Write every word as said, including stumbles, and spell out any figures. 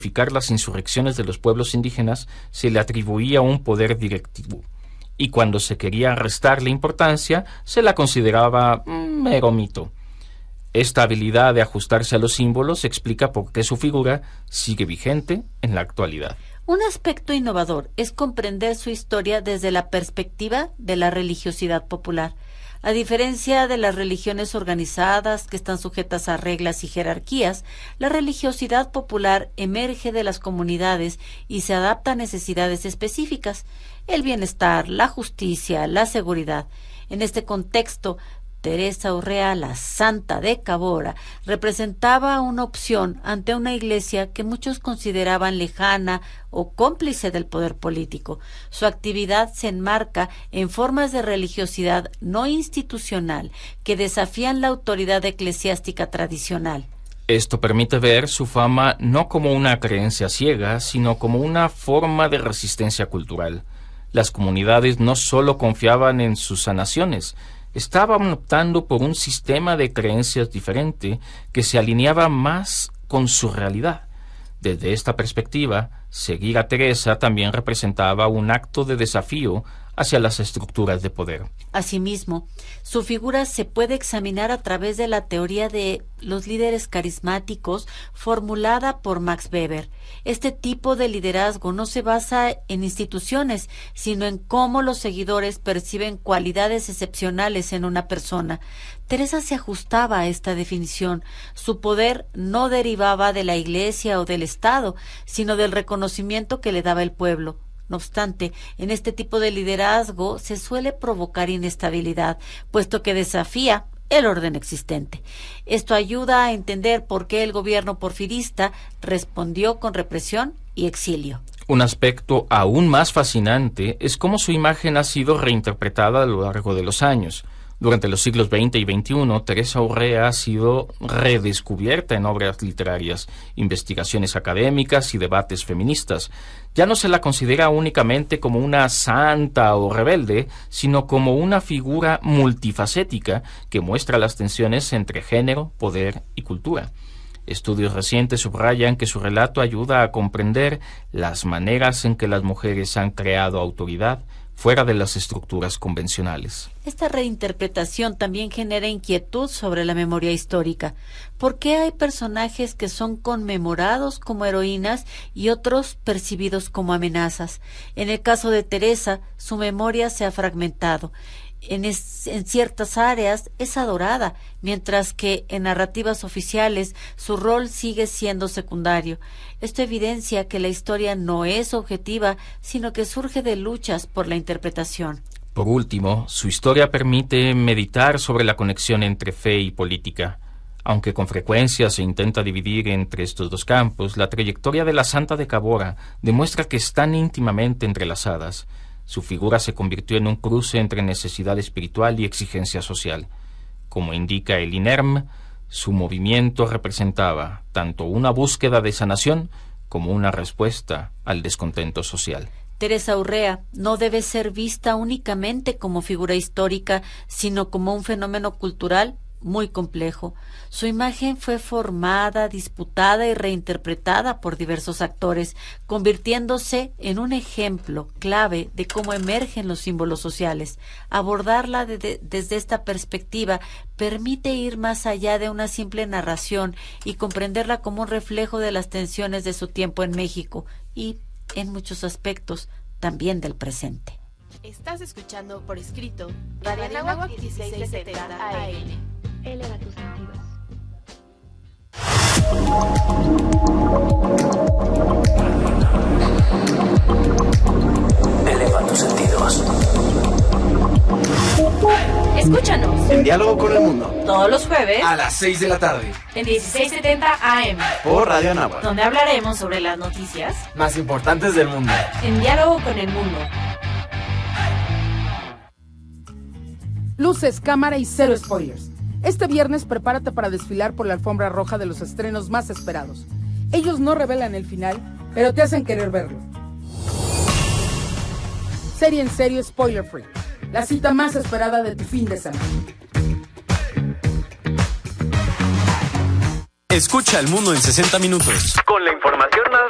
pacificar las insurrecciones de los pueblos indígenas se le atribuía un poder directivo, y cuando se quería restarle importancia se la consideraba un mero mito. Esta habilidad de ajustarse a los símbolos explica por qué su figura sigue vigente en la actualidad. Un aspecto innovador es comprender su historia desde la perspectiva de la religiosidad popular. A diferencia de las religiones organizadas que están sujetas a reglas y jerarquías, la religiosidad popular emerge de las comunidades y se adapta a necesidades específicas: el bienestar, la justicia, la seguridad. En este contexto, Teresa Urrea, la Santa de Cabora, representaba una opción ante una iglesia que muchos consideraban lejana o cómplice del poder político. Su actividad se enmarca en formas de religiosidad no institucional que desafían la autoridad eclesiástica tradicional. Esto permite ver su fama no como una creencia ciega, sino como una forma de resistencia cultural. Las comunidades no solo confiaban en sus sanaciones, estaban optando por un sistema de creencias diferente que se alineaba más con su realidad. Desde esta perspectiva, seguir a Teresa también representaba un acto de desafío hacia las estructuras de poder. Asimismo, su figura se puede examinar a través de la teoría de los líderes carismáticos formulada por Max Weber. Este tipo de liderazgo no se basa en instituciones, sino en cómo los seguidores perciben cualidades excepcionales en una persona. Teresa se ajustaba a esta definición. Su poder no derivaba de la Iglesia o del Estado, sino del reconocimiento que le daba el pueblo. No obstante, en este tipo de liderazgo se suele provocar inestabilidad, puesto que desafía el orden existente. Esto ayuda a entender por qué el gobierno porfirista respondió con represión y exilio. Un aspecto aún más fascinante es cómo su imagen ha sido reinterpretada a lo largo de los años. Durante los siglos veinte y veintiuno, Teresa Urrea ha sido redescubierta en obras literarias, investigaciones académicas y debates feministas. Ya no se la considera únicamente como una santa o rebelde, sino como una figura multifacética que muestra las tensiones entre género, poder y cultura. Estudios recientes subrayan que su relato ayuda a comprender las maneras en que las mujeres han creado autoridad fuera de las estructuras convencionales. Esta reinterpretación también genera inquietud sobre la memoria histórica. ¿Por qué hay personajes que son conmemorados como heroínas y otros percibidos como amenazas? En el caso de Teresa, su memoria se ha fragmentado. En, es, en ciertas áreas es adorada, mientras que en narrativas oficiales su rol sigue siendo secundario. Esto evidencia que la historia no es objetiva, sino que surge de luchas por la interpretación. Por último, su historia permite meditar sobre la conexión entre fe y política. Aunque con frecuencia se intenta dividir entre estos dos campos, la trayectoria de la Santa de Cabora demuestra que están íntimamente entrelazadas. Su figura se convirtió en un cruce entre necesidad espiritual y exigencia social. Como indica el INERM, su movimiento representaba tanto una búsqueda de sanación como una respuesta al descontento social. Teresa Urrea no debe ser vista únicamente como figura histórica, sino como un fenómeno cultural muy complejo. Su imagen fue formada, disputada y reinterpretada por diversos actores, convirtiéndose en un ejemplo clave de cómo emergen los símbolos sociales. Abordarla de, de, desde esta perspectiva permite ir más allá de una simple narración y comprenderla como un reflejo de las tensiones de su tiempo en México y, en muchos aspectos, también del presente. Estás escuchando por escrito Radio Anáhuac dieciséis setenta A M. Eleva tus sentidos. Eleva tus sentidos. Escúchanos En Diálogo con el Mundo todos los jueves a las seis de la tarde en dieciséis setenta A M, por Radio Anáhuac, donde hablaremos sobre las noticias más importantes del mundo. En Diálogo con el Mundo. Luces, cámara y cero spoilers. Este viernes prepárate para desfilar por la alfombra roja de los estrenos más esperados. Ellos no revelan el final, pero te hacen querer verlo. Serie en serio spoiler free. La cita más esperada de tu fin de semana. Escucha el mundo en sesenta minutos. Con la información más